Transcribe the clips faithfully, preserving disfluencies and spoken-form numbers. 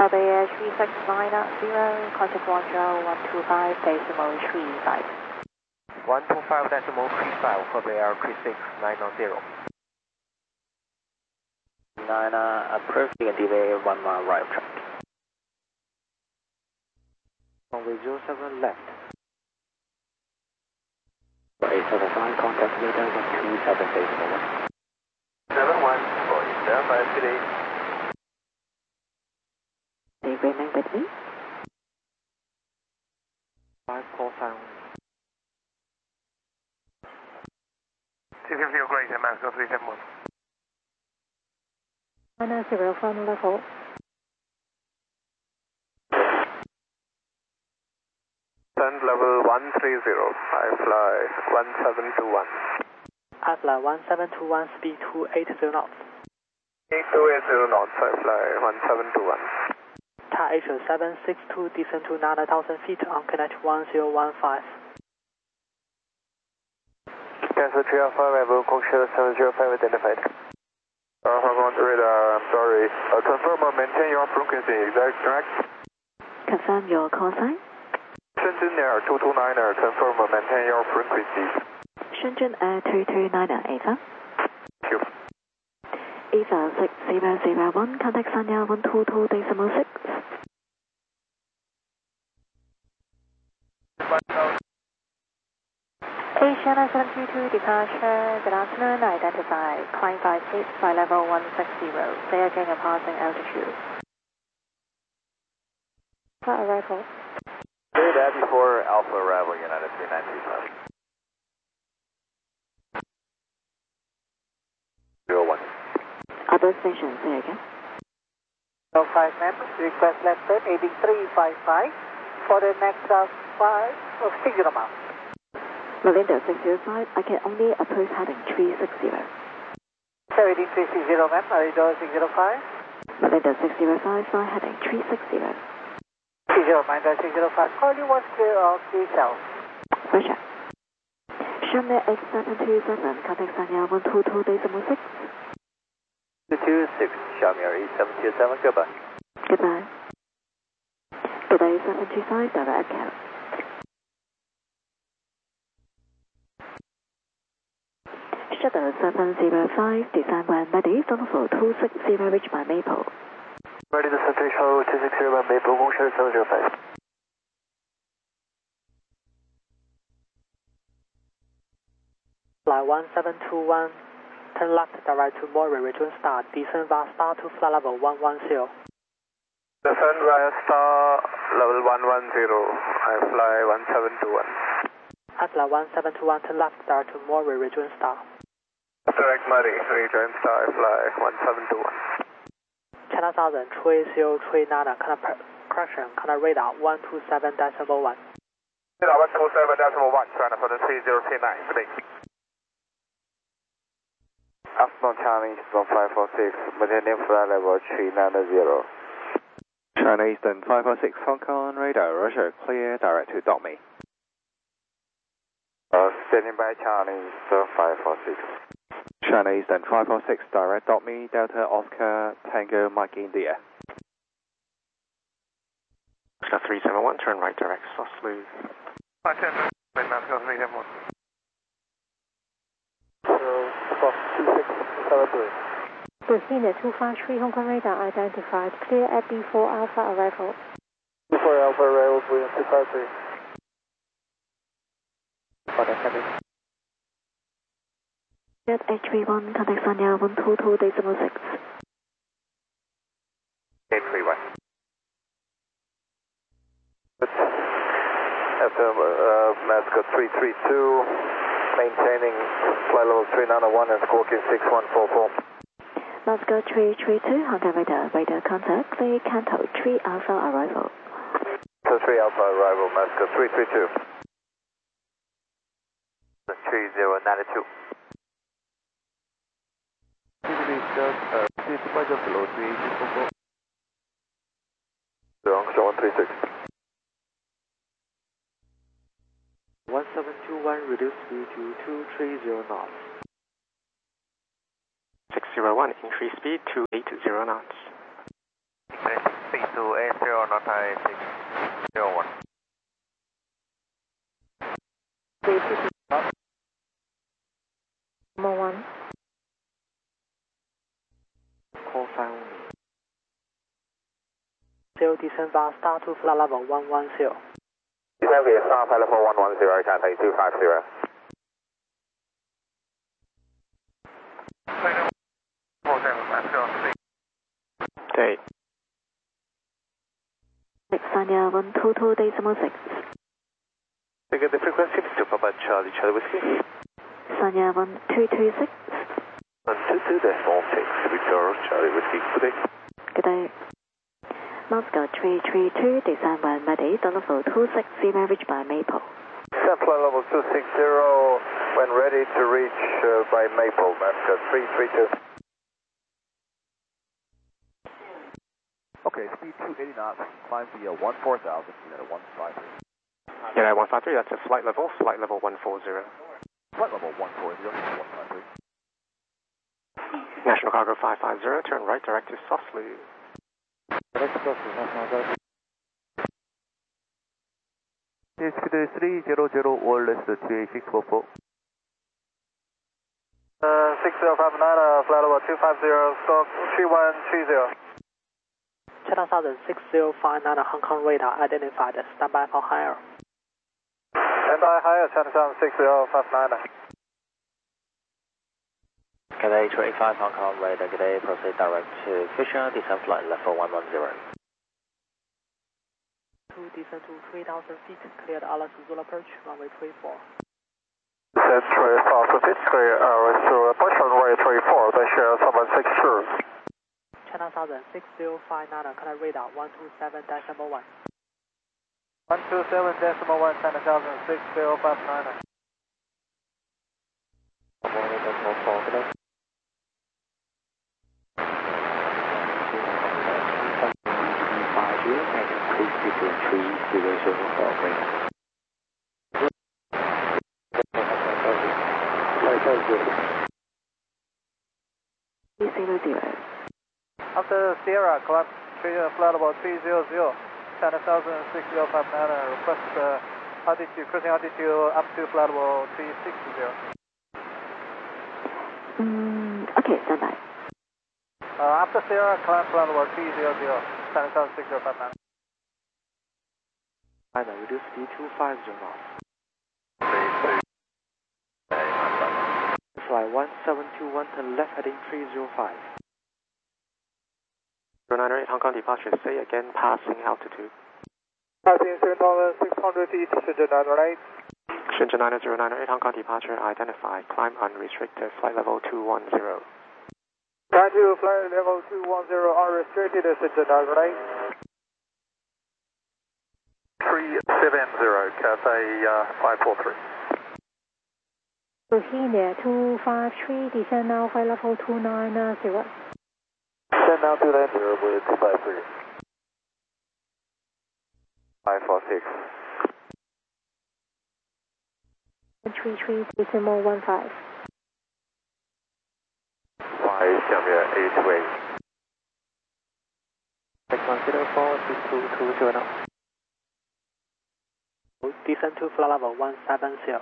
Taipei Air three six nine zero, contact one zero one two five decimal three five. one two five decimal three five, Taipei Air three six nine zero. nine, uh, approaching and delay one mile right of track. Runway zero seven left. eight seven five, contact radar one two seven decimal one. seven one, four seven five today. They remain with me. five call sign. Chicken feel great, Masco three seven one. China zero final level. Sun level one three zero, I fly one seven two one. I fly one seven two one, speed two eight zero knots. eight two eight zero knots, I fly one seven two one. Tower H seven six two, descend to nine thousand feet on connect one zero one five. Cancel three Alpha, arrival, Cockshadow seven zero five identified. Alpha one radar, I'm sorry. Uh, confirm or maintain your frequency, is that correct? Confirm your call sign. Shenzhen Air two two nine, confirm or maintain your frequency. Shenzhen Air two two nine, Eva. Thank you. Eva six zero zero one, contact Sanya one two two decimal six. Asiana seven three two, departure, good afternoon, identify, climb five six, flight level one six zero, clearing a passing altitude. Alpha arrival. Say that before Alpha arrival, United three nine two five. zero one. Other stations, say again. zero five members, request left turn, heading three five five, for the next uh, five, oh, six zero miles. Melinda six zero five, I can only approach heading three six zero. Heading three six zero, ma'am, Melinda six zero five. Melinda six zero five, fly heading three six zero. six zero, Melinda six zero five, call you once clear of the south. Roger. Shanghai X seven two seven, contact Sanya one two two decimal six. two two six, Xiaomi eight seven two seven, goodbye. Goodbye. Today seven two five, direct echo. Shuttle seven zero five, design when ready, Donald two six zero, reach by Maple. Ready to set shuttle two six zero by Maple, Cockshadow seven zero five. Fly one seven two one, turn left direct to Mori Region Star, descend via Star to flight level one one zero. Descend via Star level one one zero, I fly one seven two one. I fly one seven two one, turn left direct to Mori Region Star. Direct Muddy, rejoin Star, I fly one seven two one. China Southern three zero three nine, contact correction, contact radar one two seven decimal one. Radar one two seven decimal one, China Southern three zero three nine, today. Afternoon Chinese one five four six, maintaining flight level three nine zero. China Eastern five four six, Hong Kong radar, Roger, clear, direct to dot me. Uh, standing by Chinese five four six. China Eastern five four six, direct dot me, Delta Oscar Tango Mike India. Oscar three seven one, turn right direct, soft smooth. five ten, Oscar three seven one. So, soft two six seven three. Christina two five three, Hong Kong radar identified, clear at B four Alpha arrival. B four Alpha arrival, William two five three. Jet H three one, contact Sanya one two two decimal six. eight three one. F M, uh, Mascot three three two, maintaining flight level three nine one and squawking six one four four. Mascot three three two, Honda radar, radar contact, clear Canto three Alpha arrival. So three Alpha arrival, Mascot three three two. three zero nine two. Please flight just below three eight six four four. Wrong, so one three six. one seven two one, reduce speed to two three zero knots. six zero one, increase speed to eight zero knots. Okay. speed to eight zero, not high six zero one. Number one. Call sign. Zero descent bar star to flight level one one zero. Descent via star flight level one one zero, Cathay two five zero. Date. Sanya one two two decimal six. Take the frequency to Papa Charlie Charlie Whiskey. Sanya one two two six. one two two decimal six, Victor Charlie Whiskey. Good day. Good day. Moscow three three two, descend when ready, level two six zero, reach by Maple. Descent flight level two six zero, when ready to reach uh, by Maple, Moscow three three two. Okay, speed two eighty knots, climb via one four thousand, United one five three. Yeah, one five three, that's a flight level, flight level one four zero. Flight level one four zero, one five three. National Cargo five five zero, turn right, direct to Softly. Speed three zero zero or less two eight six four four. Uh, six zero five nine, uh, flight level two five zero, stock three one three zero. China Southern six zero five nine, Hong Kong radar identified, stand by for higher. Stand by higher, China Southern six zero five nine. Cathay two eighty-five Hong Kong radar, good day, proceed direct to Fisher, descent flight level one one zero. Two descent to three thousand feet, cleared Alice Zulu approach, runway three four. Descent three thousand feet, clear Alice Zulu approach, runway three four, Fisher seven six two. China Southern six zero five nine, Canada radar one two seven decimal one. one two seven decimal one, China Southern six zero five nine. three zero zero. After Sierra, climb flight level three zero zero, China Southern six zero five nine, request uh, altitude, cruising altitude up to flight level three six zero. Mm, okay, stand by. Uh, after Sierra, climb flight level three zero zero, China Southern six zero five nine. China, reduce speed two five zero knots. Fly one seven two one, turn left heading three zero five. zero nine eight Hong Kong departure, say again, passing altitude. Passing seven thousand six hundred feet, Shenzhen nine one eight. Shenzhen nine zero nine eight Hong Kong departure, identified, climb unrestricted, flight level two one zero. Climb to flight level two one zero, unrestricted, Shenzhen nine one eight. three seven zero, Cathay uh, five four three. Bohemia two five three, descend now, flight level two nine zero. Descend now to land zero with two five three. five four six. three three decimal one five. five, Xiaomia eight two eight. six one zero four six two two zero now. Descent to flight level one seven zero.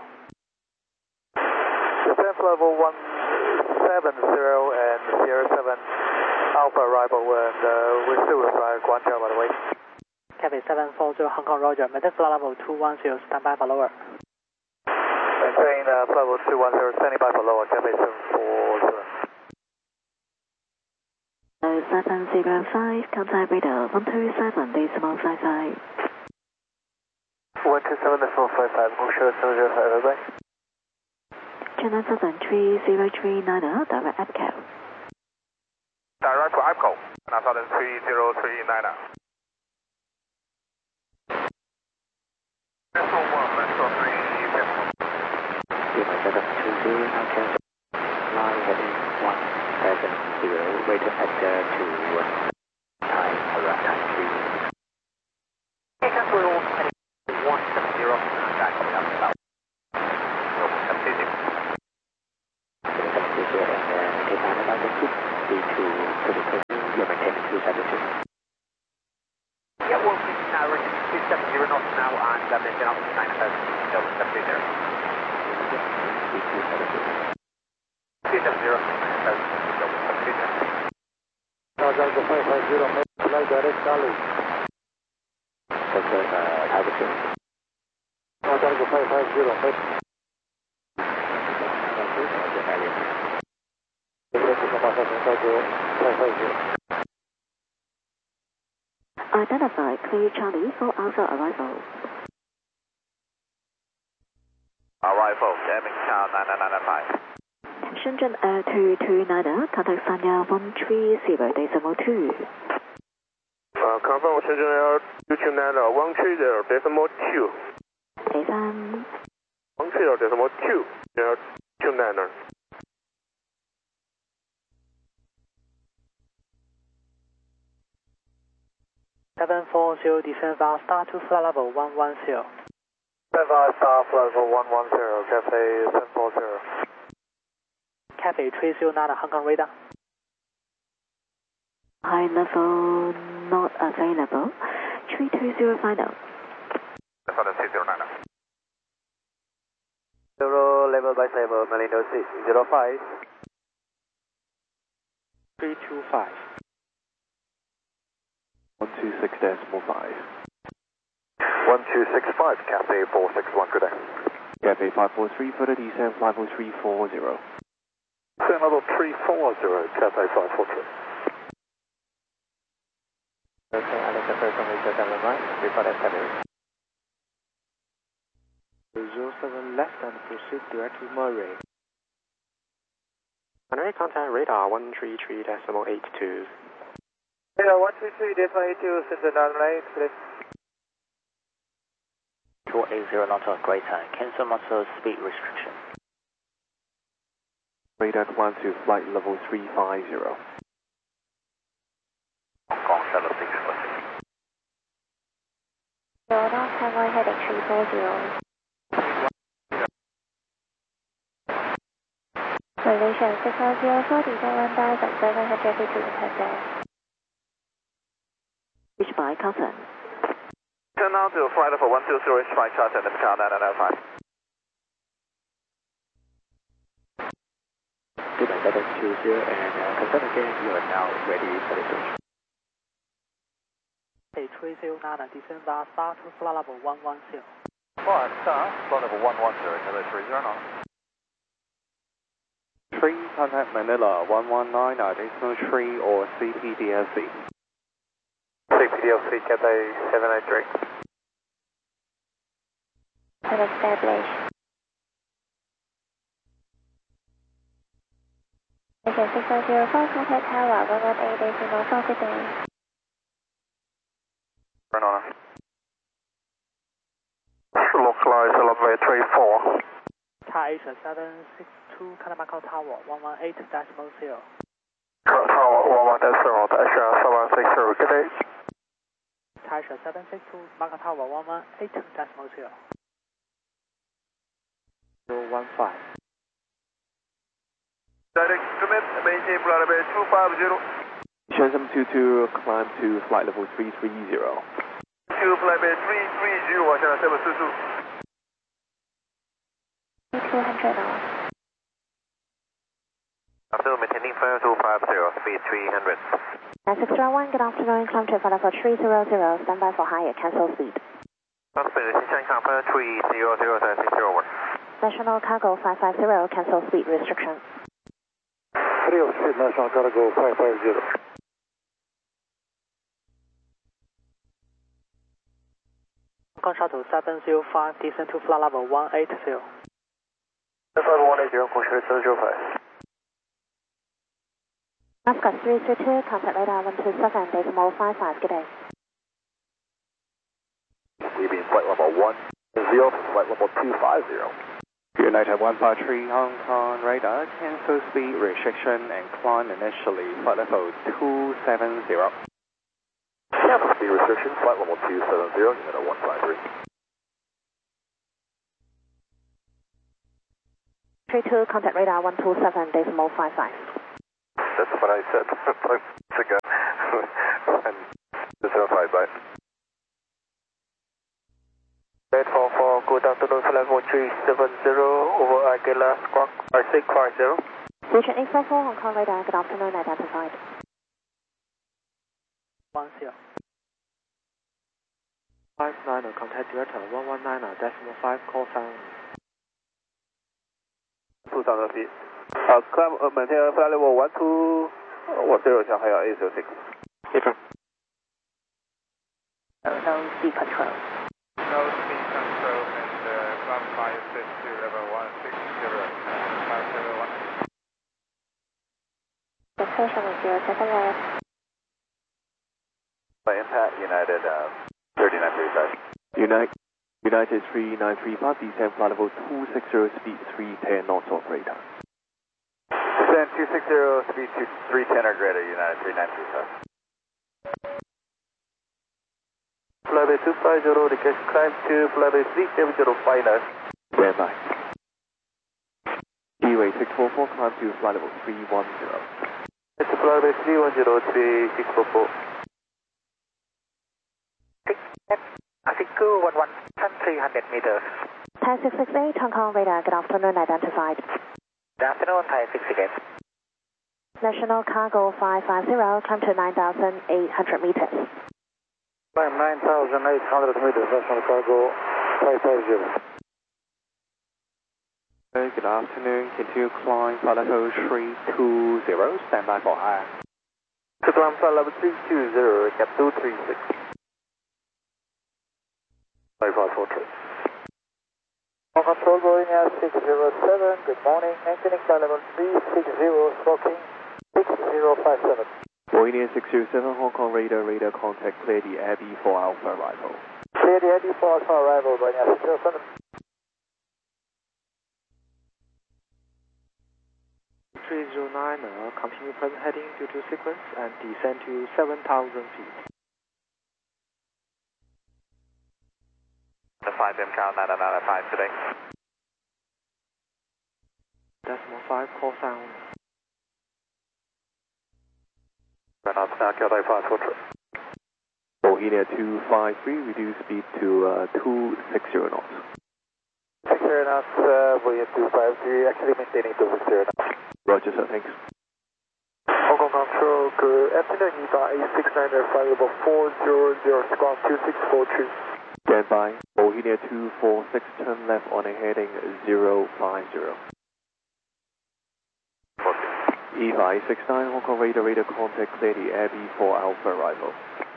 Descent level one seven zero and Sierra seven Alpha arrival, and uh, we're still with uh, Guangzhou, by the way. Cathay seven four zero Hong Kong Roger, maintain flight level two one zero, stand by for lower. Maintain uh, flight level two one zero, standing by for lower, Cathay seven four zero. seven zero five, contact radar one two seven decimal five five. one two seven decimal five five, move sure seven zero five, bye bye. China Southern three zero three nine, direct A P C O. Direct to A P C O, China Southern three zero three nine. Decimal one, let's go three decimal. United seven two zero, now cancel. Line heading one seven zero, rated at two one. Time, around time three. Hey, cancel heading one seven zero, contact without about. And then take on about the two, B two, critical, you're maintaining two seven two. seven zero knots now and uh, maintain up to nine thousand feet over seven three zero. three seven zero, nine thousand feet over seven three zero. Now Tango five five zero, make flight direct Charlie. Okay, uh, altitude. Now Tango five five zero, make Identify clear Charlie for Alpha arrival. Arrival, Deming Tower nine nine nine five. Shenzhen Air two two niner, contact Sanya one three zero decimal two. Uh, confirm Shenzhen Air two two niner, one three zero decimal two. 第三 one three zero decimal two, Air two niner. seven four zero, descend via star to flight level one one zero. seven five star flight level one one zero, Cathay seven four zero. Cathay three zero nine, Hong Kong radar. high level not available. three two zero final. That's on the three zero nine. Zero level by level, Malindo six zero five. three two five. one two six decimal five. one two six five, Cathay four six one, good day. Cathay five four three, further descent five four three four zero. Descent level three four zero, Cathay five four three. Okay, Alexander first on radio seven right, report at seven. zero seven left and proceed direct to Murray. Primary contact radar one three three decimal eight two. Radar one three three decimal eight two, Shenzhen nine eight, please. two eight zero knot or greater, cancel muscle speed restriction. Radar one to flight level three five zero. Hong Kong seven six four six. Radar runway heading three four zero. Malaysia six five zero four, descent one thousand seven hundred feet to impact there. Reach by Carlton. Turn now to flight level one two zero, H five Charter, Deming Tower nine nine nine five. Goodbye, that is two zero and uh, confirm again you are now ready for the switch. Cathay three zero nine, descend via star to flight level one one zero. Flight star, flight level one one zero, Cathay three zero nine. Three contact Manila one one nine decimal three or C P D L C. C P D L C, Cathay seven eight three. Unestablished. Malaysia six five zero four, contact Tower one one eight decimal four, good day. Turn on. Localize runway three four. Car Asia seven six two, Macau Tower one one eight decimal zero. Tower one one zero, Asia seven six zero, good day. Car Asia seven six two, Macau Tower one one eight decimal zero. zero one five. Direct commit, maintain flight level two five zero. Shenzhen two two, climb to flight level three three zero. two flight level three three zero, 往下seven two two. two hundred off. After maintaining flight two five zero, speed three hundred. nine six one one, good afternoon, climb to flight level three zero zero, stand by for higher, cancel speed. Speed, 新香港three zero zero, six zero one. National Cargo five five zero, cancel speed restriction. three oh three, National Cargo five five zero. Hong Kong Shuttle seven zero five, descend to flight level one eight zero. five one eight zero, control seven zero five. Oscar three three two, contact radar one two seven, decimal five five, good day. We've been flight level one zero, flight level two five zero. United one five three Hong Kong radar, cancel speed restriction and climb initially flight level two seven zero. Cancel speed restriction, flight level two seven zero, United one five three. three two, contact radar one two seven, decimal five five. That's what I said months ago. And zero five, bye. three seven zero over Aguila, squawk five six five zero. Region eight four four, Hong Kong radar, good afternoon, identified. one zero. five nine, contact director one one nine decimal five, call sign. two thousand feet. Uh, climb, uh, maintain flight level one two one zero, Shanghai eight zero six. Different. No, no speed control. No speed control and uh, climb five six to level one six zero, five zero one. Destination is zero seven left. By impact, United uh, thirty-nine thirty-five. United, United three nine three five, descend flight level two six zero, speed three ten knots operator. Descend two six zero, speed to three ten or greater, United three nine three five. Flybase two five zero, request climb to Flybase three seven zero final. Stand by. T-way six four four, climb to flight level three one zero. It's Flybase three one zero, three six four four. I think one one, three hundred meters. Thai six six eight, Hong Kong radar, good afternoon, identified. Good afternoon, Thai six six eight. National cargo five five zero, climb to nine thousand eight hundred meters. Climb nine thousand eight hundred meters, national cargo five five zero. Good afternoon, continue climb flight level three two zero, stand by for high. To climb flight level three two zero, cap two three six. five five four three. Control Boeing Air six zero seven, good morning, maintaining flight level three six zero, smoking six zero five seven. Boeing Air six zero seven, Hong Kong radar, radar contact, clear the Abbey for Alpha arrival. Clear the Abbey for Alpha arrival, Boeing Air six zero seven. three zero nine, uh, continue present heading due to sequence and descend to seven thousand feet. The five M count nine nine five today. Decimal five, call sound. Renault now Delta five four three. Bohemia two five three, reduce speed to uh, two six zero knots. six zero knots, uh, Boeing two five three, actually maintaining two six zero knots. Roger, sir, thanks. Hong Kong Control, good afternoon, Nipa eight six nine, flight level four zero zero, squawk two six four three. Stand by. Bohemia two four six, turn left on a heading zero five zero. E five six nine, Hong Kong radar, radar contact, clear the Abbey for Alpha arrival.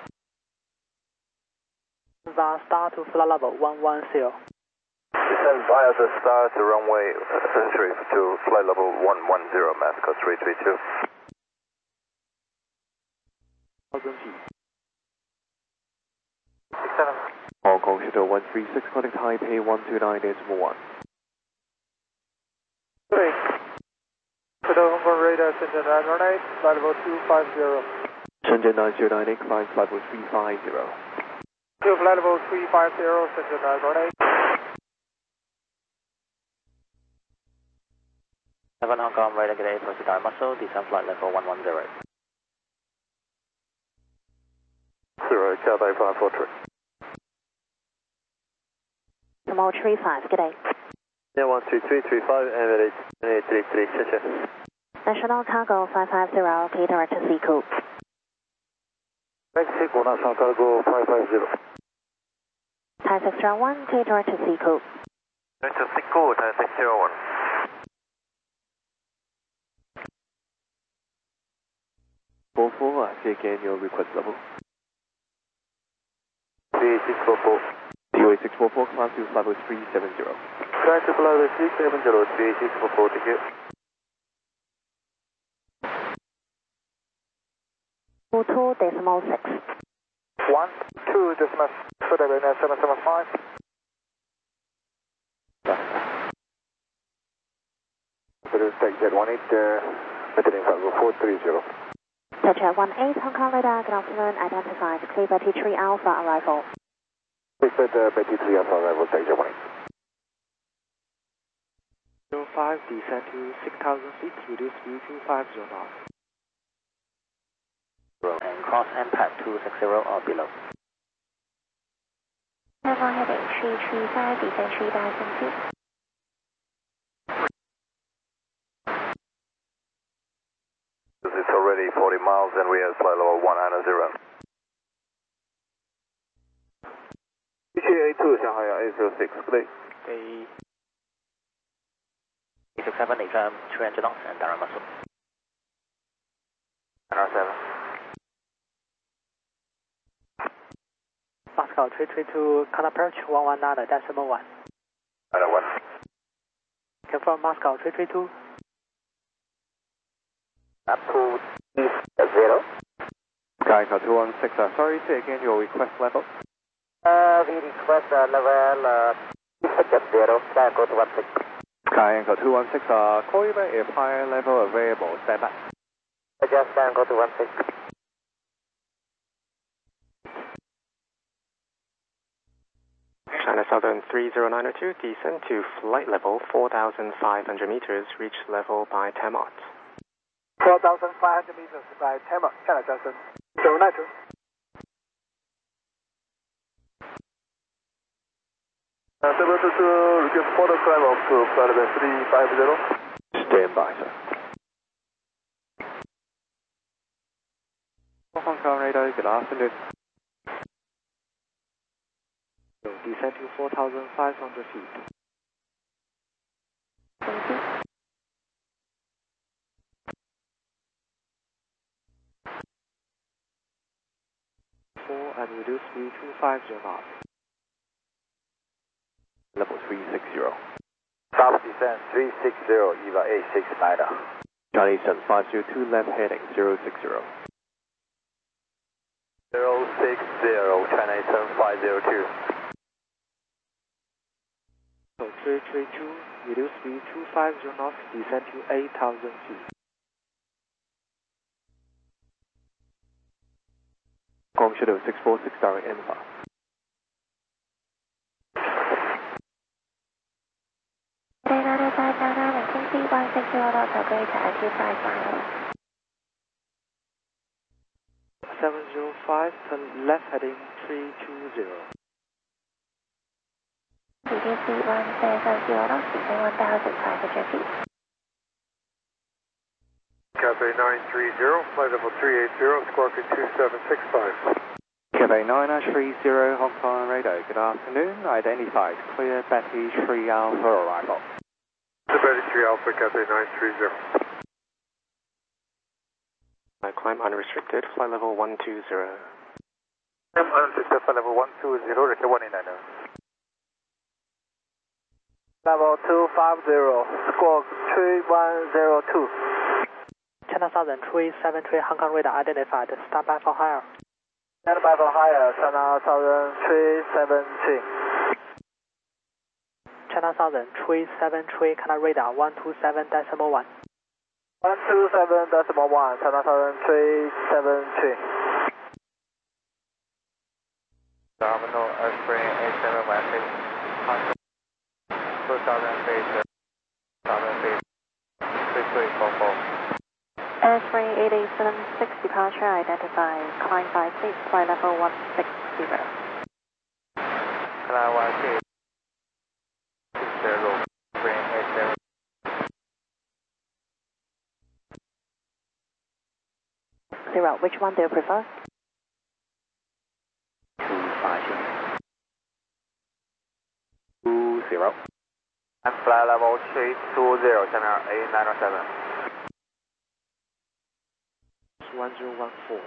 The star to flight level one one zero. Descend via the star to runway three to flight level one one zero, mass code three three two. Thousand feet. six seven. Hong Kong Shuttle one three six, contact Taipei one two nine decimal one. Three. Shuttle Hong Kong radar, Shenzhen nine one eight, flight level two five zero. Shenzhen nine zero nine eight, climb flight level three five zero. To flight level three five zero, Shenzhen nine one eight. seven Hong Kong radar, get A for Cigar Muscle, descend flight level one one zero. Zero, Delta five four three. Tomorrow three five, good day. Yeah, one three three three five, and eight three three, check check. National cargo five five zero, K direct to Seacoop. Mexico, national cargo five five zero. Thai six zero one, K direct to Seacoop. Mexico, Thai six zero one. four four, say again your request level. three six four four. T-way six four four, climb to flight level three seven zero. Try to fly the three seven zero, three six four four, thank you. two two decimal six. one two decimal seven seven seven five. Take that one eight, uh, maintaining flight level four three zero. Toucher one eight, Hong Kong radar, good afternoon, identified, clear Betty three Alpha arrival. Take that uh, Betty three Alpha arrival, take that one eight. zero five, descend to six thousand feet, reduce speed to five zero knots. And cross impact two six zero or below. Level heading three three five, descend three thousand feet. ready forty miles and we have flight level one nine zero. T G A two 上海洋eight zero six, good day. Okay. eight six seven, exam two hundred knots and direct muscle. nine seven. Moscow three three two, can approach one one nine decimal one. nine one. Confirm Moscow three three two. Up to zero. Sky Echo two one six, uh, sorry, say again your request level. Uh, we request uh, level uh, zero, Sky Echo two one six. Sky Echo two one six, uh, call you back if higher level available, stand by. Just Sky Echo two one six. China Southern three zero nine two, descend to flight level four thousand five hundred meters, reach level by ten knots. four thousand five hundred meters by ten knots, China Southern zero nine two. Uh, seven two two, request for the climb up to flight level three five zero. Stand by, sir. Hong Kong radar, good afternoon. Descend to four thousand five hundred feet. Thank you. four and reduce speed two five zero knots. Level three six zero. South descent three six zero, Eva eight six nine. Charlie Eastern five zero two, left heading zero six zero. zero six zero, China Eastern five zero two. So three three two, reduce speed two five zero knots, descend to eight thousand feet. Gong Shadow six four six, direct Alpha. nine oh five now, now, maintain one six zero knots, upgrade to two five miles. seven zero five, turn left heading three two zero. Reduce speed one seven zero knots, descend one thousand five hundred feet. Cathay nine three zero, flight level three eight zero, Squawk two seven six five. Cathay nine three zero, Hong Kong radar, good afternoon. Identified, clear Betty three Alpha arrival. The Betty three Alpha, Cathay nine three zero. I climb unrestricted, flight level one two zero. Climb unrestricted, flight level one two zero, request one eight nine zero. Level two five zero, Squawk three one zero two. China Southern three seven three, Hong Kong radar identified, stand by for higher. Stand by for higher, China Southern three seven three. China Southern three seven three, Canada radar one two seven decimal one. one two seven decimal one, China Southern three seven three. Terminal Airspring eight seven one six, two thousand feet, two thousand feet, three three four four. Airspring eight eight seven six, departure identified, climb five feet, flight level one six zero. Climb one feet, six zero, spring eight seven. Zero, which one do you prefer? two five zero. two zero. And flight level three two zero, Channel eight nine seven. one zero one four.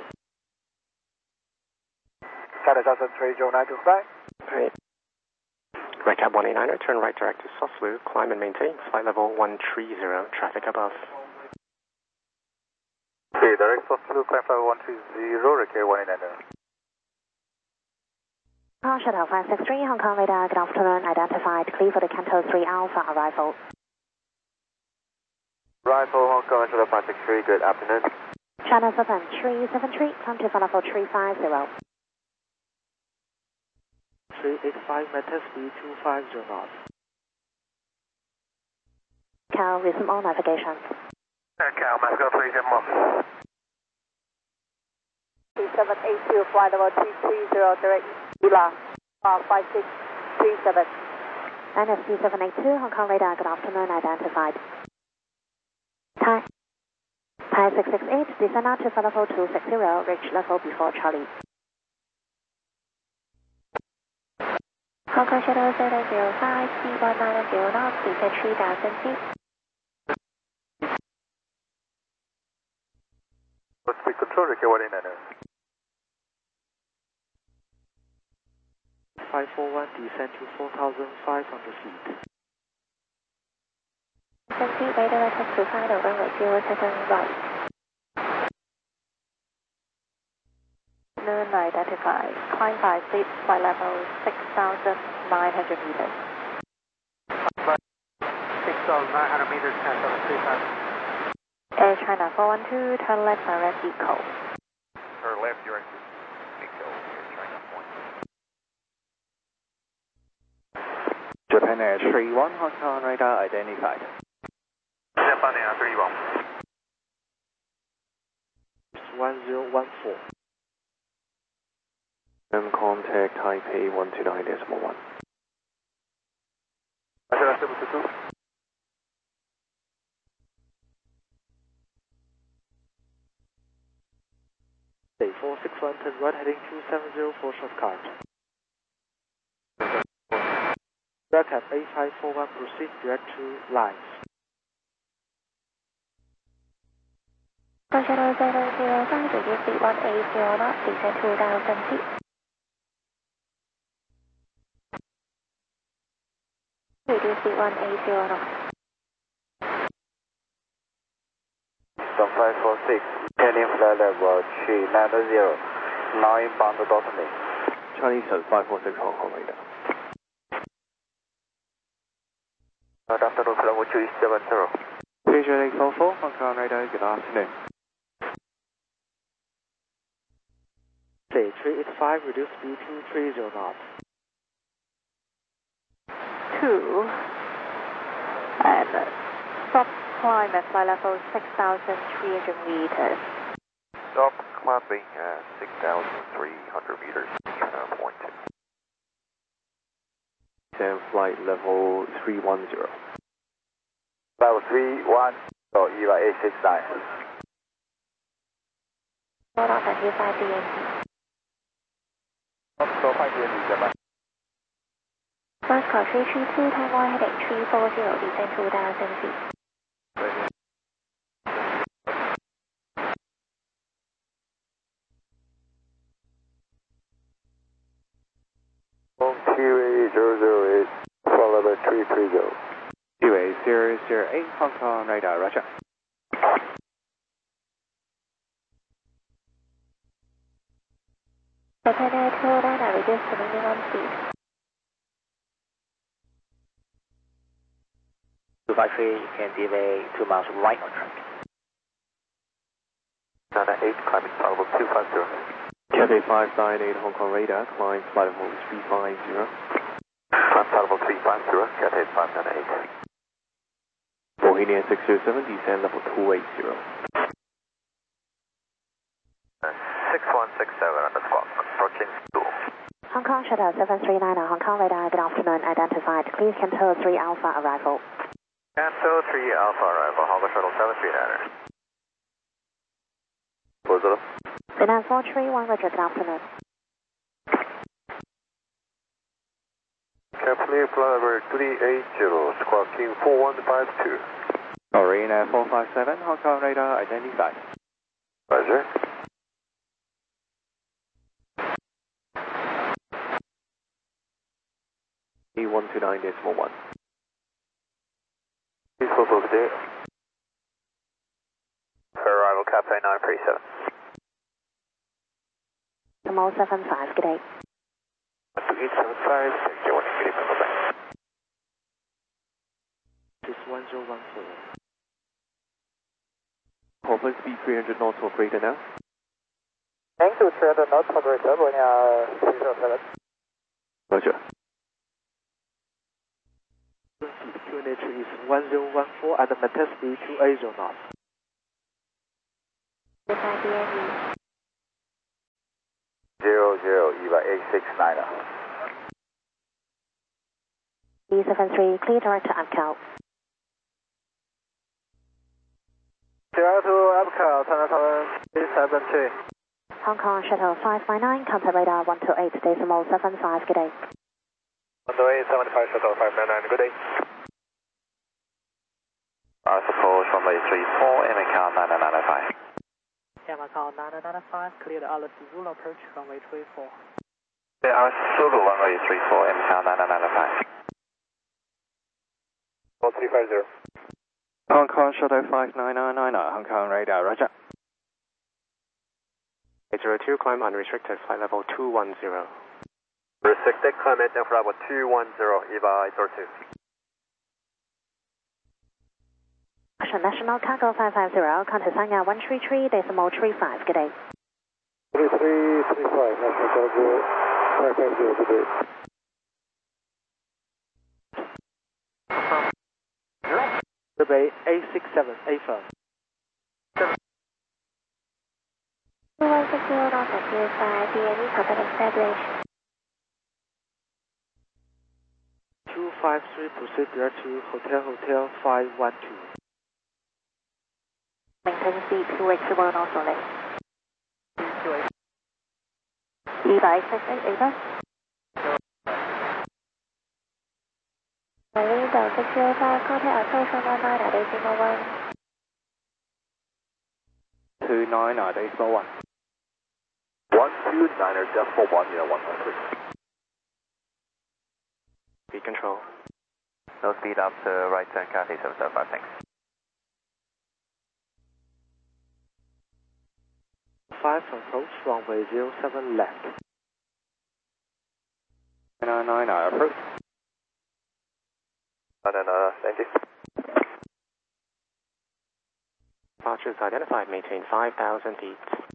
China Southern three zero nine two five. Right. Right cab one eight nine, turn right direct to Soslu, climb and maintain, flight level one three zero, traffic above. Okay, direct Soslu, climb flight one three zero, request one eight nine zero. Car Shuttle five six three, Hong Kong radar, good afternoon, identified, clear for the Canto three Alpha arrival. Arrival, Hong Kong, Shuttle five six three, good afternoon. China Southern three seven three, time to flight level three five zero. three eight five, maintain speed two five zero knots. Cal, resume all navigation. Cal, Moscow three seven one. three seven eight two, flight level two three zero, direct Ela, uh, five six three seven. N S C seven eight two, Hong Kong radar, good afternoon, identified. Time, Thai six six eight, descend now to flight level two six zero, reach level before Charlie. Hong Kong Shuttle zero zero five, C one nine zero knots, descend three thousand feet. Speed control, Ricky one eight niner. five four one, descend to four thousand five hundred feet. Descend feet, radar attached to final runway zero seven right. Noon identified. Climb by seat, flight level six thousand nine hundred meters. six thousand nine hundred meters, ten seven three five. Air China four one two, turn left direct Eco. Turn left direct Eco, Air China one. Japan Air three one, Hong Kong radar identified. Japan Air three one. one zero one four. And contact Taipei one two nine decimal one. four six one, turn right heading two seven zero four shortcut. Brackham eight five four one, proceed direct to lines. Hong Kong Shuttle zero zero five, reduce speed one eight zero knots, descend two thousand feet. Reduce speed one eight zero knots. Some five four six, heading flight level three nine zero, now inbound to me. Chinese has five four six Hong Kong radar. Good afternoon, flight level two seven zero. Visual eight four four, Hong Kong radar, good afternoon. Say three eight five, reduce speed two three zero knots. Two. And uh, stop climb at flight level six thousand three hundred meters. Stop climbing at six thousand three hundred meters, China point two. Then flight level three one zero. Level three one, so E Y eight six nine. Hold on, identify D M Z. So five D M Z, Japan. First call three three two, Taiwan heading three four zero, descend two thousand feet. Q A zero zero eight, flight level three three zero. Q A zero zero eight, Hong Kong radar, roger. Japan Air two nine, reduce to minimum speed. two five three, you can delay two miles right on track. China eight, climbing flight level two five zero. Cathay five nine eight Hong Kong radar, climb flight level three five zero. Climb flight level three five zero, Cathay five nine eight. Bohemian six zero seven, descend level two eight zero. six one six seven on the squawk, approaching school. Hong Kong Shuttle seven three nine, Hong Kong radar, good afternoon, identified. Please cancel three Alpha arrival. Cancel three Alpha arrival, Hong Kong Shuttle seven three niner. Brazil. Vietnam four three one, Roger, good afternoon. Captain flight level three eight zero, squawking four one five two. Marine four five seven, Hong Kong radar, identified. Roger. E one two nine decimal one. Please hold over there. Arrival Cathay nine three seven. Tomorrow seven five, good day. two eight seven five, thank you, one eight eight, bye-bye. This one zero one four. Hopefully speed three hundred knots or greater now. Thank you, three hundred knots or greater, Boeing three zero seven. Roger. Q N H is one zero one four and the maintain speed two eight zero knots. Identify D M Z. Zero zero, E Y eight six nine. B seven three, clear direct to Abcal. Direct to Abcal, seven two. Hong Kong Shuttle five nine nine, contact radar one two eight decimal seven five, good day. one two eight, seven five, Shuttle five nine nine, good day. Uh, support runway three four, M C A nine nine nine five. M C A nine nine nine five, clear the Alice Zulu approach, runway three four. Yeah, Alice Zulu, runway three four, M C A nine nine nine five. one three five zero. Hong Kong Shuttle five nine nine nine, Hong Kong radar, roger. eight zero two, climb unrestricted, flight level two one zero. Restricted, climb at flight level two one zero, E V A eight zero two. National Cargo five five zero, contact Sanya one three three decimal three five, good day. three three three five, National Cargo five five zero, good day. Bay A six seven, A firm. two one six zero North at Pier five, B M E contact established. two five three, proceed direct to Hotel Hotel five one two. Maintain speed two eight zero North only. E V A eight six eight, Ava. Window six zero five, contact approach one nine nine at decimal one. two nine nine decimal one. one two niner decimal one, yeah, one one three. Speed control. No speed up to right turn, Cathay seven seven five, thanks. five approach, runway zero seven left. nine nine nine, approach. And then, uh, thank you. Departures identified, maintain five thousand feet.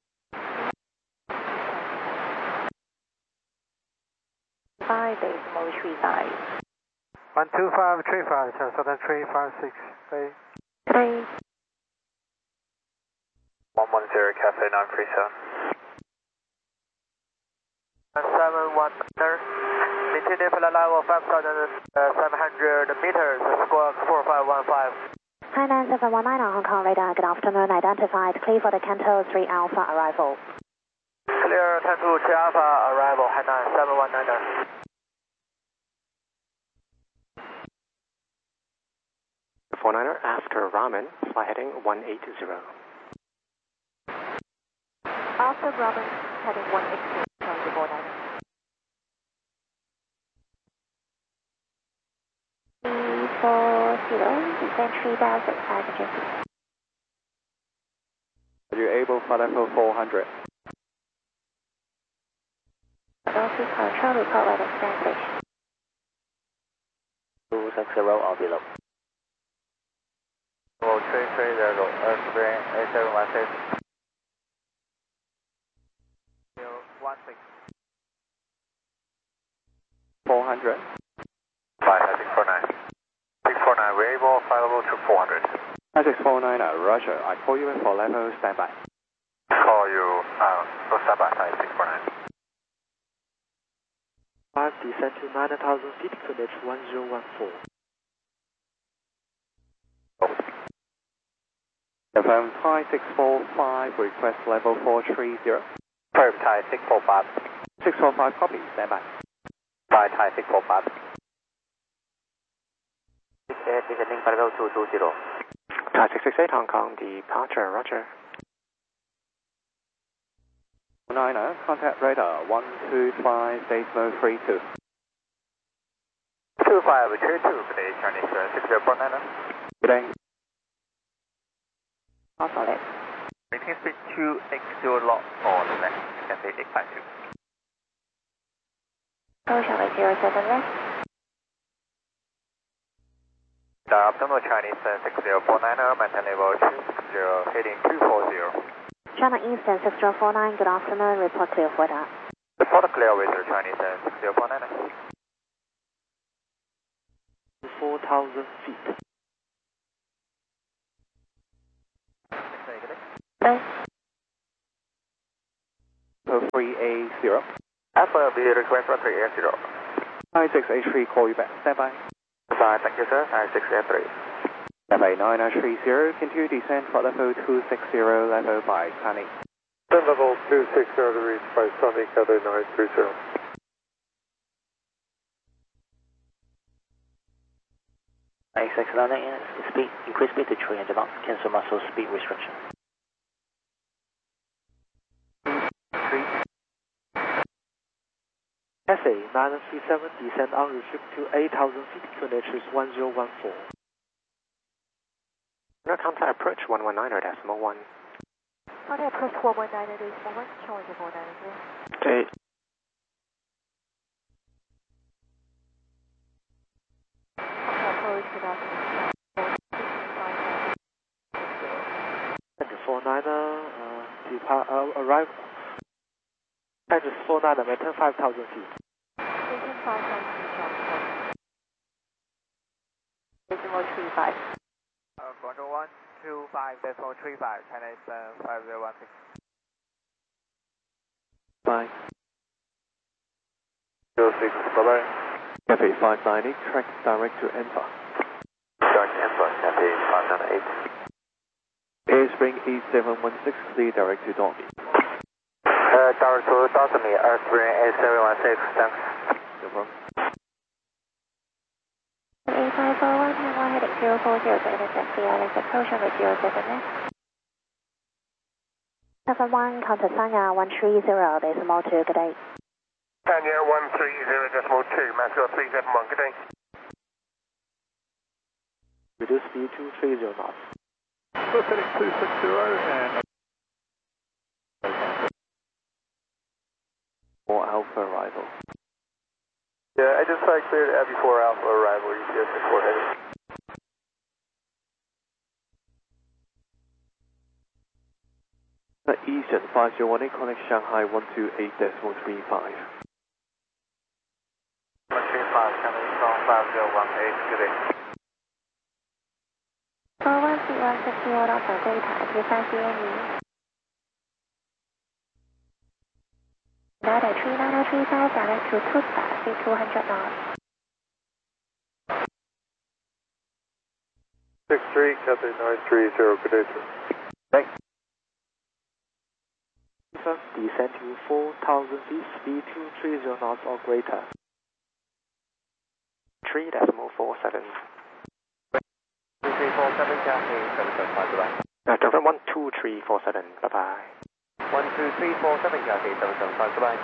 five decimal three five. one two five three five, Southern three five six, Bay. three. one one zero, Cafe nine three seven. seven one niner, maintain flight level five thousand seven hundred meters, squawk four five one five. Hi nine seven one nine on Hong Kong radar, good afternoon, identified, clear for the Canto three Alpha arrival. Clear Canto three Alpha arrival, Hainan seven one niner. four niner, after Ramen, fly heading one eight zero. After Robin, heading one eight zero, turn to four nine. three four zero, descend three thousand five hundred feet. Are you able flight level four hundred? Northeast control, report when established. two six zero or below. Oh, three three zero, Earthbrain eight seven one six. one six. four hundred. five six four nine. six four nine, we're able, flight level to four hundred. nine six four nine, roger. I call you in for level standby. Call you, um, go stand by, nine six four nine. five descend to nine thousand feet, connect one zero one four. Confirm Thai six four five, request level four three zero. Confirm Thai six four five. six four five, copy, standby. Thai Thai six four five. six eight, descending flight level two two zero. Thai six six eight, Hong Kong, departure, roger. niner, contact radar one two five decimal three two. two five three two, good day, Chinese six zero four nine. Good day. All solid. Maintain speed two X zero log on the left, Cafe eight five two. Approach runway zero seven left. Good afternoon, Chinese six zero four nine, maintain level two six zero, heading two four zero. China Eastern six zero four nine, good afternoon, report clear for that. Report clear with the Chinese six zero four nine. four thousand feet. Bye. three eight zero. Alpha, be request for three eight zero. nine six eight three, call you back, standby. Fine, thank you, sir. nine six eight three. Standby nine nine three zero, continue descent for level two six zero, level by Sunny. level two six zero to reach by Sunny Cathay nine three zero. A six landing, speed, increase speed to three hundred knots, cancel muscle speed restriction. Cathay nine three seven, descend on restrict to eight thousand feet, Q N H is one zero one four. No contact approach one one nine decimal one. Contact approach one one nine decimal one, Challenger four nine zero. Okay. Contact approach without four niner, uh, depart, uh, arrive. Engine four niner, maintain five thousand feet. Maintain five thousand feet, Charlie. Decimal three five. Uh, Guangzhou one two five decimal three five, China Eastern five zero one six. Bye. zero six, bye bye. Cathay five nine eight, track direct to Enfa. Direct Enfa, Cathay five nine eight. Airspring eight seven one six, clear direct to Dolby. Uh, direct to Dolby, Airspring eight seven one six, thanks. No problem. A five four one, Hanwha heading zero four zero to intercept the islands approach on the zero seven left. seven one, contact Sanya one three zero, decimal two, good day. Sanya one three zero decimal two, Maxwell three seven one, good day. Reduce speed to three zero knots. We're setting two six zero and... Or Alpha arrival. Yeah, I just tried cleared at before Alpha arrival, E T S six four heading. Eastern five zero one eight, connect Shanghai one two eight decimal three five. one three five, coming from five zero one eight, good day. four one three one six zero knots on Greater, advise C N E. Data three nine zero three five, direct to Tutsa, speed two hundred knots. six three, Cathay nine three zero, good day, sir. Thanks. Descend to four thousand feet, speed two three zero knots or greater. three decimal four seven. two three four seven, Cathay seven seven five, goodbye. Uh, confirm one two three four seven, bye bye. one two three four seven, Cathay seven seven five, goodbye.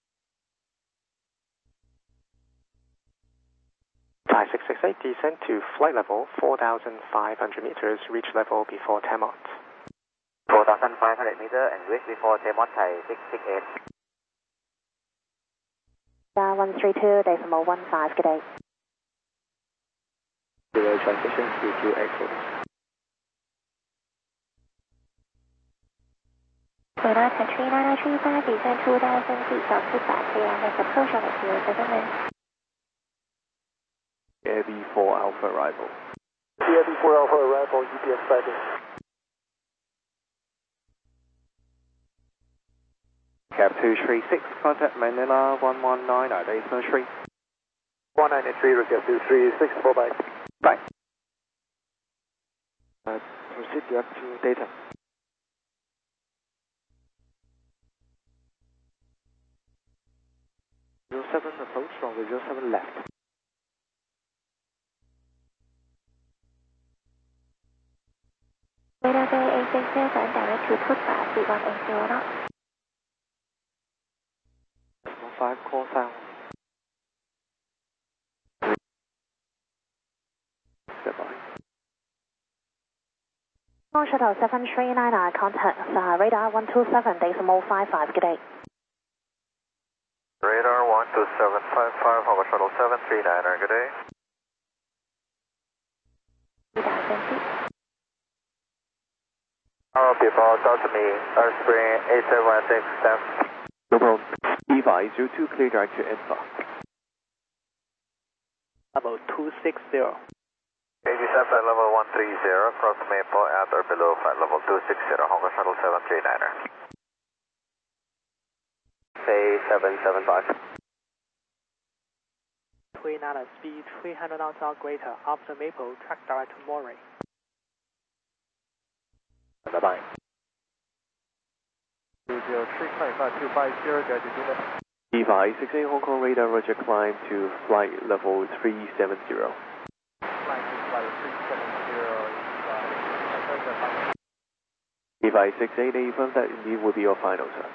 Thai six six eight, descend to flight level four thousand five hundred meters, reach level before Tamot. four thousand five hundred meters and reach before Tamot, Thai six six eight. Uh, one three two, decimal one five, good day. Zero transition, speed to exit. Weather three nine zero three five, descend two thousand feet from Tutsa, clear islands approach on the zero seven left. Air B four Alpha arrival. Air B four Alpha arrival, U P S sighting. Cap two three six, contact Manila one one nine, decimal three. one nine three, Cap two three six, bye bye. Bye. Uh, proceed direct to data. zero seven approach from the zero seven left. Radar Bay eight six seven, direct to Tutsa, speed one eight zero knots. five, call sound. Goodbye. Launch Shuttle seven three nine nine, contact uh, radar one two seven, decimal five five, good day. Radar one two seven five five, Hong Kong Shuttle seven three nine nine, good day. three thousand feet. All people, talk to me, Airspring eight seven one six, thanks. No problem. E five zero two, clear direct to Enfa. Level two six zero. eighty-seven flight level one three zero, cross Maple at or below flight level two six zero, Hong Kong Shuttle seven three niner. Say seven seven five. Twin Island, speed three hundred knots or greater, after Maple, track direct to Moray. Bye bye. two zero three, climb five two five zero, direct to Dunedin. E five six eight Hong Kong radar, roger, climb to flight level three seven zero. Climb to flight three seven zero, E five six eight, affirm that indeed will be your final, sir.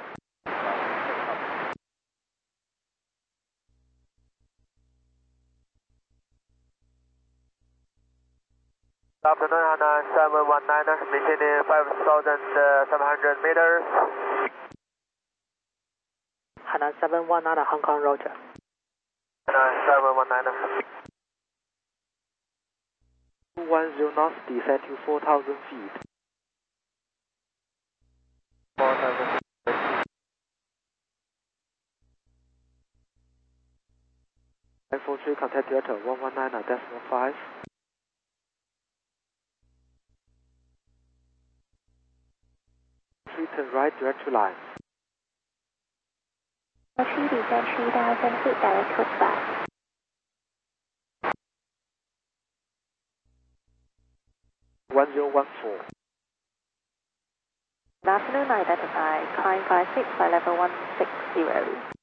Afternoon, Hainan seven one nine, maintaining five thousand seven hundred meters. Hainan seven one nine, Hong Kong, roger. Hainan seven one nine. two one zero knots, descend to four thousand feet. four thousand feet. nine four three, contact Delta one one nine decimal five. Turn right, direct to line. three descend three thousand feet, direct to back. one zero one four. Good afternoon, identify, climb five six, flight level one six zero.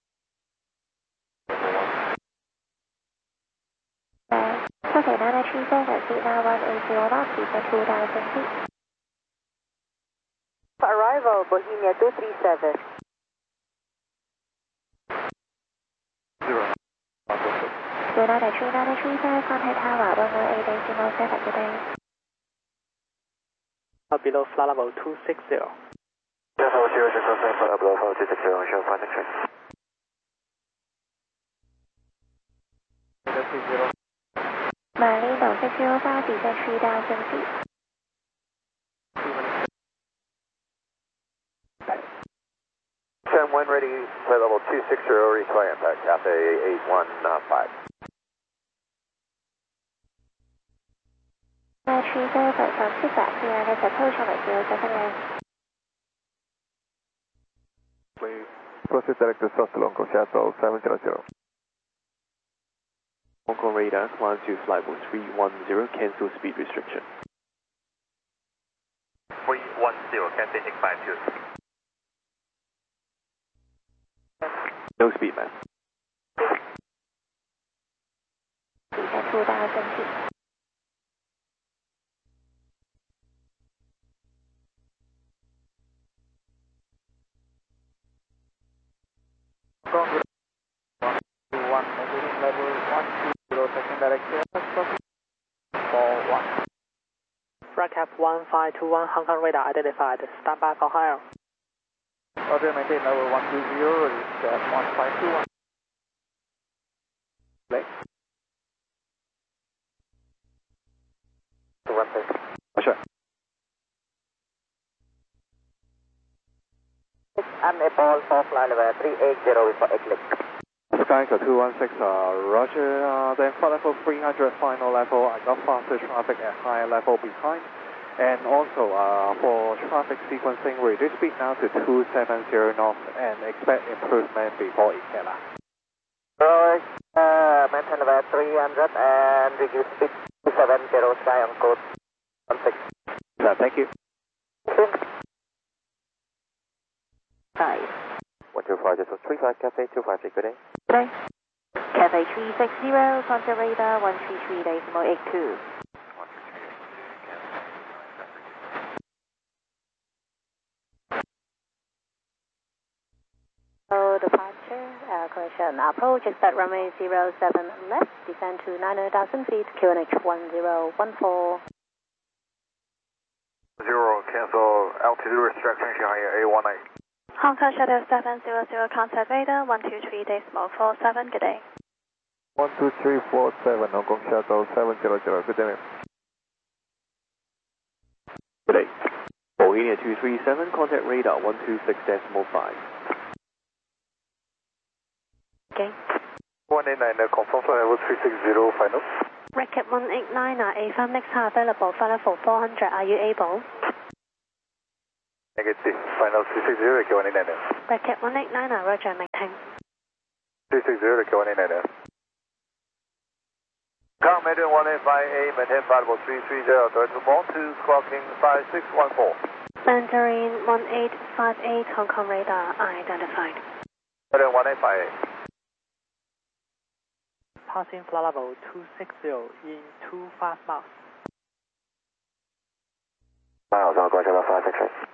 Uh, okay, nine three seven, feet now one eight zero knots, descend two thousand feet. Arrival, Bohemia two three seven. Zero. Zero nine three nine three five, contact tower one one eight decimal seven, good day. Below flight level two six zero. Level zero six zero seven, flight below two six zero, show find the train. Zero. Marlene nine six zero five, descend three thousand feet. ten one ready, flight level two six zero, resupply impact, Cathay eight one five. nine three seven, from feedback, C R S approach on zero seven nine. Please proceed direct to South Longo Shuttle seven zero zero. Hong Kong radar, climb to flight level three one zero, cancel speed restriction. three one zero, Cathay eight five two. No speed, man. Descend two thousand feet. one, maintaining level one two zero, second direction, four one. Flight cap one five two one, Hong Kong radar identified, stand by for higher. Roger, maintain level one two zero, is at one five two one. Play. one six. Roger. Unable for flight level three eight zero for Eclipse. Skyco two one six, uh, roger, uh, then flight level three hundred, final level, I got faster traffic at higher level behind. And also, uh, for traffic sequencing, reduce speed now to two seven zero knots and expect improvement before Ikela. Alright, uh, maintain level three hundred and reduce speed two seven zero, sky on code one six. So, thank you. Five. one two five, just three five, Cathay two five six, good day. Good day. Cathay three six zero, contact radar one three three decimal eight two. So departure, uh, correction, approach, expect runway zero seven left, descend to nine thousand feet, Q N H one zero one four. Zero, cancel altitude restriction, Shanghai A one eight. Hong Kong Shuttle seven zero zero, contact radar one two three decimal four seven, good day. one two three four seven, Hong Kong Shuttle seven zero zero, good day. Good day. Bohemia two three seven, contact radar one two six decimal five. Okay. one eight nine, confirm flight level three six zero, final. Record one eight nine, affirm next time available, flight level four hundred, are you able? Negative, final three six zero, record one eight nine. Record one eight nine, roger, maintain. three six zero, record one eight nine. Car Maiden one eight five eight, maintain flight level three three zero, direct to Bond two, clocking five six one four. Mandarin one eight five eight, Hong Kong radar identified. Mandarin one eight five eight. Passing flight level two sixty in two fast miles. miles, I'll go to the five six eight.